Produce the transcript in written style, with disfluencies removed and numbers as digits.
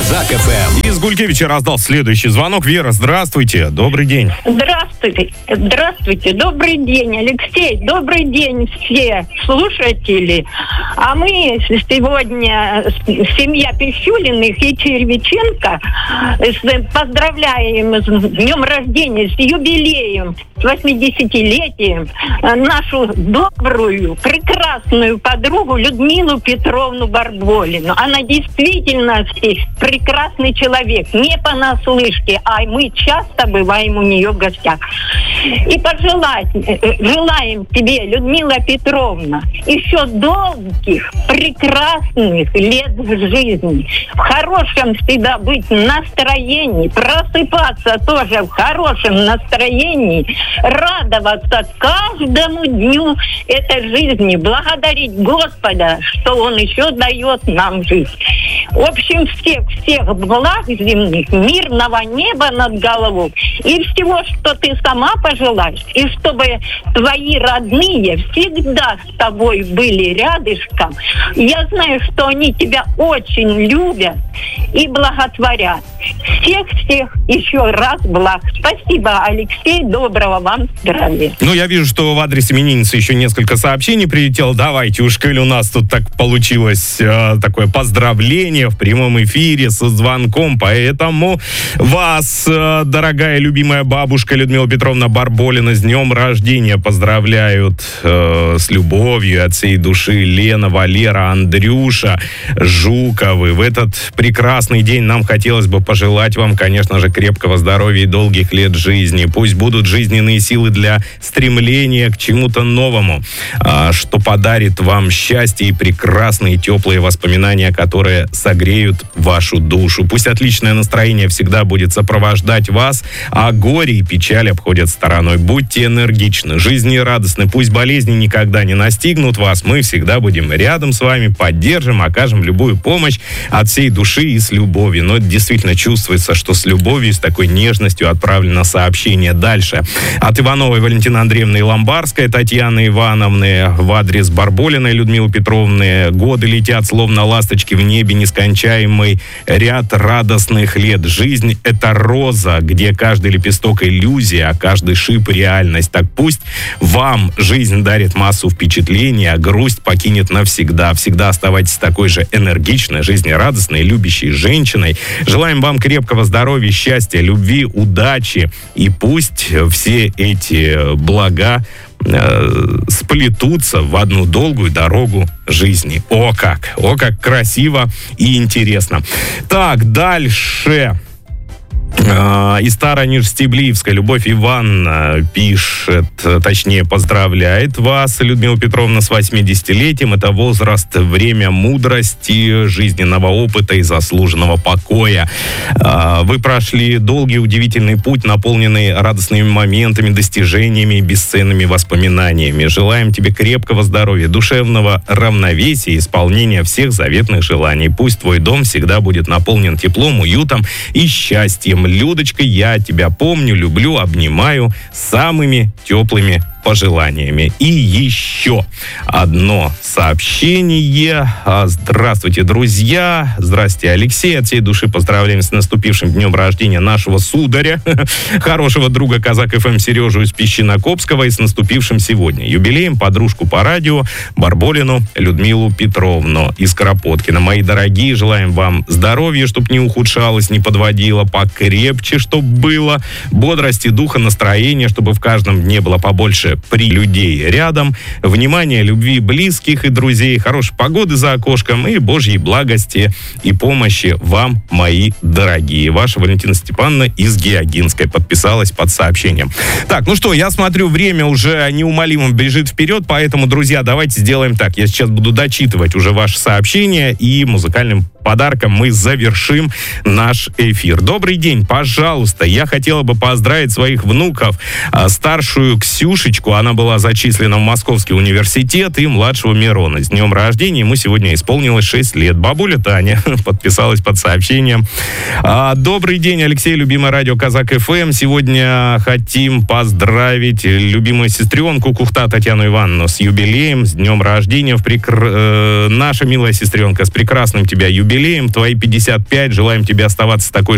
Казак ФМ. Из Гулькевича раздал следующий звонок. Вера, здравствуйте, добрый день. Здравствуйте, добрый день, Алексей, добрый день все слушатели. А мы сегодня, семья Пищулиных и Червиченко, поздравляем с днем рождения, с юбилеем, с 80-летием нашу добрую, прекрасную подругу Людмилу Петровну Барболину. Она действительно прекрасный человек, не понаслышке, а мы часто бываем у нее в гостях. И желаем тебе, Людмила Петровна, еще долгих, прекрасных лет жизни. В хорошем всегда быть настроении, просыпаться тоже в хорошем настроении, радоваться каждому дню этой жизни, благодарить Господа, что Он еще дает нам жизнь. В общем, всех благ земных, мирного неба над головой и всего, что ты сама пожелаешь, и чтобы твои родные всегда с тобой были рядышком. Я знаю, что они тебя очень любят и благотворят. Всех еще раз благ. Спасибо, Алексей, доброго вам здравия. Ну, я вижу, что в адрес именинницы еще несколько сообщений прилетело. Давайте уж, коль у нас тут так получилось такое поздравление в прямом эфире со звонком, поэтому вас, дорогая любимая бабушка Людмила Петровна Барболина, с днем рождения поздравляют с любовью от всей души Лена, Валера, Андрюша, Жуковы. В этот прекрасный день нам хотелось бы пожелать вам, конечно же, крепкого здоровья и долгих лет жизни. Пусть будут жизненные силы для стремления к чему-то новому, что подарит вам счастье и прекрасные теплые воспоминания, которые согреют вашу душу. Пусть отличное настроение всегда будет сопровождать вас, а горе и печаль обходят стороной. Будьте энергичны, жизнерадостны. Пусть болезни никогда не настигнут вас. Мы всегда будем рядом с вами, поддержим, окажем любую помощь от всей души и с любовью. Но это действительно чувствуется, что с любовью, с такой нежностью отправлено сообщение дальше. От Ивановой Валентины Андреевны и Ломбарской Татьяны Ивановны в адрес Барболиной Людмилы Петровны. Годы летят, словно ласточки в небе, нескончаемый ряд радостных лет. Жизнь — это роза, где каждый лепесток — иллюзия, а каждый шип — реальность. Так пусть вам жизнь дарит массу впечатлений, а грусть покинет навсегда. Всегда оставайтесь такой же энергичной, жизнерадостной, любящей женщиной. Желаем вам крепкого здоровья, счастья, любви, удачи. И пусть все эти блага сплетутся в одну долгую дорогу жизни. О как красиво и интересно. Так, дальше. Из Старонижстеблиевска Любовь Ивановна пишет, точнее поздравляет вас, Людмила Петровна, с 80-летием. Это возраст, время мудрости, жизненного опыта и заслуженного покоя. Вы прошли долгий удивительный путь, наполненный радостными моментами, достижениями и бесценными воспоминаниями. Желаем тебе крепкого здоровья, душевного равновесия и исполнения всех заветных желаний. Пусть твой дом всегда будет наполнен теплом, уютом и счастьем. Людочка, я тебя помню, люблю, обнимаю самыми теплыми пожеланиями. И еще одно сообщение. Здравствуйте, друзья. Здравствуйте, Алексей. От всей души поздравляем с наступившим днем рождения нашего сударя, хорошего друга Казак ФМ Сережу из Песчинокопского, и с наступившим сегодня юбилеем подружку по радио Барболину Людмилу Петровну из Кропоткина. Мои дорогие, желаем вам здоровья, чтобы не ухудшалось, не подводило, покрепче, чтобы было, бодрости духа, настроения, чтобы в каждом дне было побольше при людей рядом, внимания, любви близких и друзей, хорошей погоды за окошком и Божьей благости и помощи вам, мои дорогие. Ваша Валентина Степановна из Геогинской подписалась под сообщением. Так, ну что, я смотрю, время уже неумолимо бежит вперед, поэтому, друзья, давайте сделаем так. Я сейчас буду дочитывать уже ваши сообщения, и музыкальным подарком мы завершим наш эфир. Добрый день, пожалуйста, я хотела бы поздравить своих внуков, старшую Ксюшечку, она была зачислена в Московский университет, и младшего Мирона. С днем рождения ему сегодня исполнилось 6 лет. Бабуля Таня подписалась под сообщением. Добрый день, Алексей, любимое радио Казак ФМ. Сегодня хотим поздравить любимую сестренку Кухта Татьяну Ивановну с юбилеем, с днем рождения. Наша милая сестренка, с прекрасным тебя юбилеем. юбилеем, твои 55. Желаем тебе оставаться такой